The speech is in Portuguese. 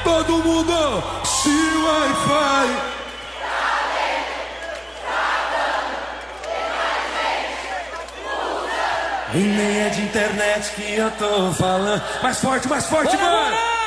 Todo mundo, se Wi-Fi. E nem é de internet que eu tô falando. Mais forte, mano!